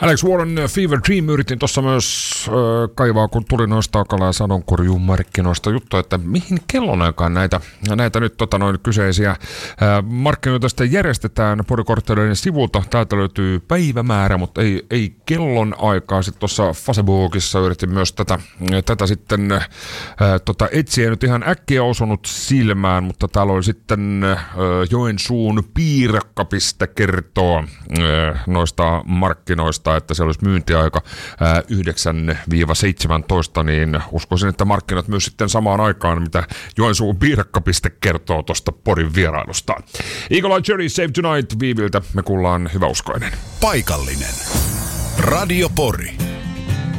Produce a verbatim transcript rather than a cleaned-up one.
Alex Warren Fever Dream yritin tuossa myös äh, kaivaa, kun tuli noista Akala- ja sadonkorjuumarkkinoista juttu, että mihin kellonaikaan näitä, näitä nyt tota, noin kyseisiä äh, markkinoita sitten järjestetään Porikortteleiden sivulta. Täältä löytyy päivämäärä, mutta ei, ei kellon aikaa. Sitten tuossa Facebookissa yritin myös tätä, tätä sitten äh, tota, etsiä. Nyt ihan äkkiä osunut silmään, mutta täällä oli sitten äh, Joensuun piirakkapiste kertoo äh, noista markkinoista, että se olisi myyntiaika äh, yhdeksän seitsemäntoista, niin uskoisin, että markkinat myös sitten samaan aikaan, mitä Joensuun piirakkapiste kertoo tuosta Porin vierailusta. Eagle Eye Cherry Save Tonight Viiviltä. Me kuullaan hyväuskoinen. Paikallinen. Radio Pori.